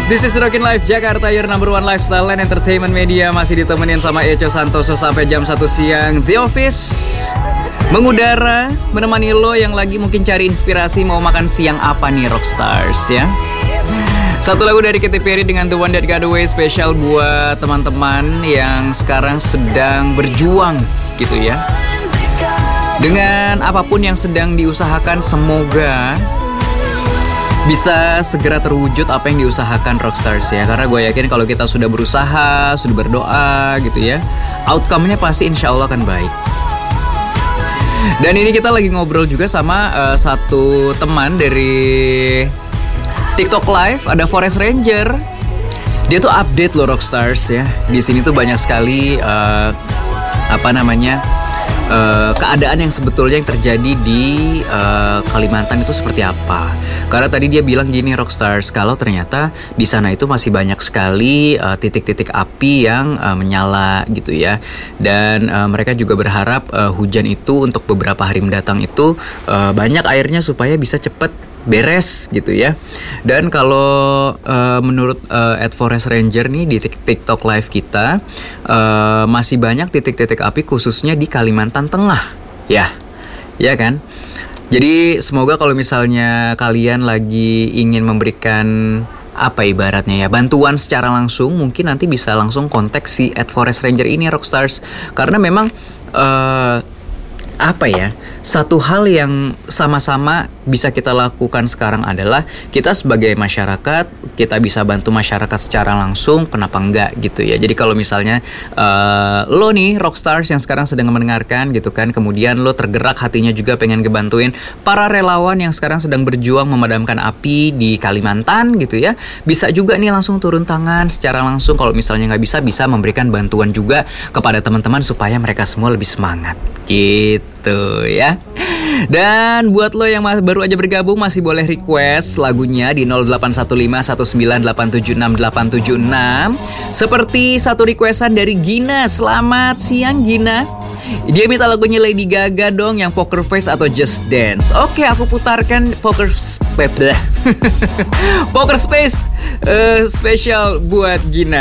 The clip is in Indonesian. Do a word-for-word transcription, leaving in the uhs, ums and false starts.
This is Rockin Life Jakarta, your number one lifestyle and entertainment media. Masih ditemenin sama Echo Santoso sampai jam satu siang. The Office mengudara, menemani lo yang lagi mungkin cari inspirasi mau makan siang apa nih Rockstars ya. Satu lagu dari Katy Perry dengan The One That Got Away, spesial buat teman-teman yang sekarang sedang berjuang gitu ya. Dengan apapun yang sedang diusahakan, semoga bisa segera terwujud apa yang diusahakan Rockstars ya. Karena gue yakin kalau kita sudah berusaha, sudah berdoa gitu ya, outcome-nya pasti insya Allah akan baik. Dan ini kita lagi ngobrol juga sama uh, satu teman dari TikTok Live, ada Forest Ranger. Dia tuh update loh Rockstars ya. Di sini tuh banyak sekali uh, apa namanya uh, keadaan yang sebetulnya yang terjadi di uh, Kalimantan itu seperti apa. Karena tadi dia bilang gini Rockstars, kalau ternyata di sana itu masih banyak sekali uh, titik-titik api yang uh, menyala gitu ya. Dan uh, mereka juga berharap uh, hujan itu untuk beberapa hari mendatang itu uh, banyak airnya supaya bisa cepat beres gitu ya. Dan kalau uh, menurut uh, at Forest Ranger nih di TikTok Live kita uh, masih banyak titik-titik api khususnya di Kalimantan Tengah ya, ya kan. Jadi semoga kalau misalnya kalian lagi ingin memberikan apa ibaratnya ya, bantuan secara langsung, mungkin nanti bisa langsung kontak si at Forest Ranger ini Rockstars. Karena memang uh, apa ya, satu hal yang sama-sama bisa kita lakukan sekarang adalah kita sebagai masyarakat, kita bisa bantu masyarakat secara langsung, kenapa enggak gitu ya. Jadi kalau misalnya uh, lo nih Rockstars yang sekarang sedang mendengarkan gitu kan, kemudian lo tergerak hatinya juga pengen ngebantuin para relawan yang sekarang sedang berjuang memadamkan api di Kalimantan gitu ya, bisa juga nih langsung turun tangan secara langsung. Kalau misalnya nggak bisa, bisa memberikan bantuan juga kepada teman-teman supaya mereka semua lebih semangat gitu ya. Dan buat lo yang baru aja bergabung, masih boleh request lagunya di nol delapan satu lima satu sembilan delapan tujuh enam delapan tujuh enam. Seperti satu requestan dari Gina. Selamat siang Gina. Dia minta lagunya Lady Gaga dong, yang Poker Face atau Just Dance. Oke, aku putarkan Poker Space Poker Space uh, spesial buat Gina.